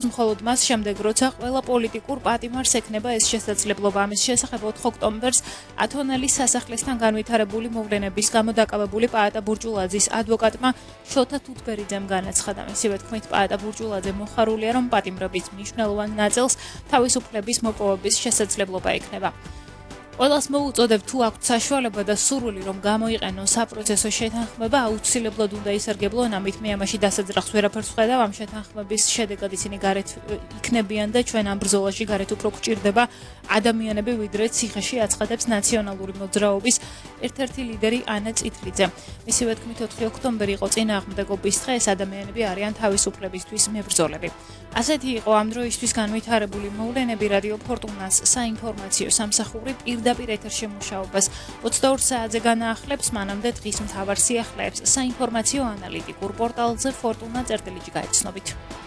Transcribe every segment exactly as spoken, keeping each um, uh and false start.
მხოლოდ მას შემდეგ, როცა ყველა პოლიტიკურ პატიმარს ექნება ეს შესაძლებლობა. ამის შესახებ ოთხ ოქტომბერს ათონელის სასახლესთან განვითარებული მოვლენების გამო დაკავებული პაატა ბურჯულაძის ადვოკატმა შოთა თუთბერიძემ განაცხადა. მისივე თქმით, პაატა ბურჯულაძე მოხარულია, რომ პატიმრების მნიშვნელოვან ნაწილს თავისუფლების მოპოვების შესაძლებლობა ექნება. ყველას მოუწოდებ თუ აქვთ საშუალება და სურვილი რომ გამოიყენონ საპროცესო შეთანხმება, აუცილებლად უნდა ისარგებლონ ამით. მე ამაში დასაძრახს ვერაფერს ვხედავ. ამ შეთანხმების შედეგად ისინი გარეთ იქნებიან და ჩვენ ამ ბრძოლაში გარეთ უფრო გვჭირდება ადამიანები, ვიდრე ციხეში აცხადებს ნაციონალური მოძრაობის ერთ-ერთი ლიდერი ანა წითლიძე. მისივე თქმით, ოთხი ოქტომბერი იყო წინააღმდეგობის დღე, ეს ადამიანები არიან თავისუფლებისთვის მებრძოლები. ასეთი იყო ამ დროისთვის განვითარებული მოვლენები. რადიო ფორტუნას საინფორმაციო სამსახური პირდაპირ ეთერში მუშაობას ოცდაორ საათზე განაახლებს, მანამდე დღის მთავარ სიახლეებს საინფორმაციო ანალიტიკურ პორტალზე ფორტუნა წერტილიჯი გაიცნობით.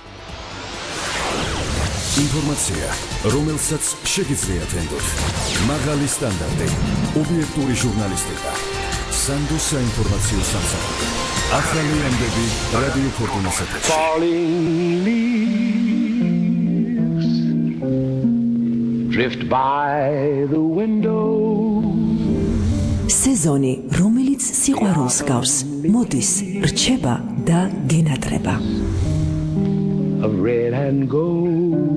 ინფორმაცია, რომელსაც შეგიძლიათ ენდოთ. მაღალი სტანდარტი, ობიექტური ჟურნალისტიკა. სანდო საინფორმაციო სამსახური. ახალი ამბები რადიო ფორტუნას ეთერში. Drift by the window. სეზონი, რომელიც სიყვარულს გავს, მოდის, რჩება და გენატრება. Of red and gold.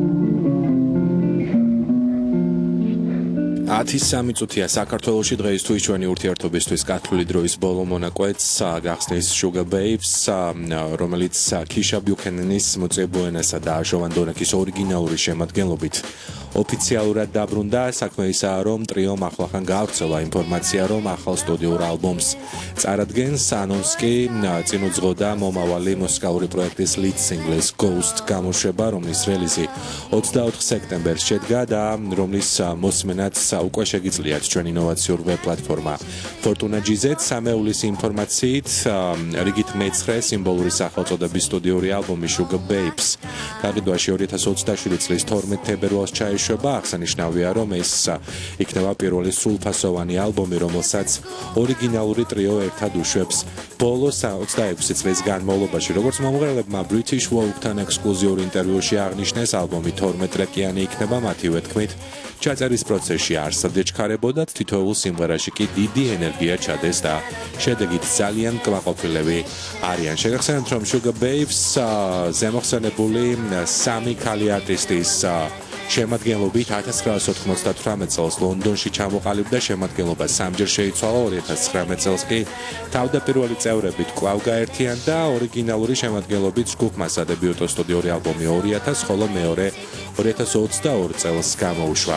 ათი სამი წუთია საქართველოში დღეისთვის ჩვენი ურთიერთობისთვის კათოლიკე დროის ბოლო მონაკვეთს გახსნის Sugar Babes, რომელიც ქიშა ბიუქენენის მოწებუენასა და ჟოვან დონაკის ორიგინალური შემადგენლობით ოფიციალურად დაბრუნდა. საქმე ისაა, რომ ტრიომ ახლახან გაავრცელა ინფორმაცია, რომ ახალ სტუდიურ ალბომს წარადგენს. ანონს კი წინ უძღოდა მომავალი მუსიკალური პროექტის lead singles Ghost გამოშვება, რომლის რელიზი ოცდაოთხ სექტემბერს შედგა და რომლის მოსმენაც უკვე შეგიძლიათ ჩვენ ინოვაციურ ვებ პლატფორმა Fortuna ჯი ზედ. სამეულის ინფორმაციით, რიგით მეცხრე სიმბოლური სახელწოდების სტუდიური ალბომი Sugar Babes გაყიდვაში ორი ათას ოცდაშვიდი წლის თორმეტ თებერვალს ჩაეშვება. აღსანიშნავია, რომ ეს იქნება პირველი სრულფასოვანი ალბომი, რომელსაც ორიგინალური ტრიო ერთად უშვებს ბოლოს ოცდაექვსი წლის განმავლობაში. როგორც მომღერლებმა British Vogue-თან ექსკლუზიურ ინტერვიუში აღნიშნეს, ალბომი თორმეტ ტრეკიანი იქნება. მათივე თქმით, ჩაწერის პროცესში არ სადეჩქარებოდათ, თითოეულ სიმღერაში კი დიდი ენერგია ჩადეს და შედეგით ძალიან კმაყოფილები არიან. შეგახსენებთ, რომ Sugar Babes ზემოხსენებული სამი ქალი არტისტის შემადგენლობით ათას ცხრაასი ოთხმოცდათვრამეტ წელს ლონდონში ჩამოყალიბდა. შემადგენლობა სამჯერ შეიცვალა. ორი ათას ცხრამეტ წელს კი თავდაპირველი წევრებით კვლავ გაერთიანდა. ორიგინალური შემადგენლობით ჯგუფმა სადებიუტო სტუდიური ალბომი ორი ათას, ხოლო მეორე ორი ათას ოცდაორი წელს გამოუშვა.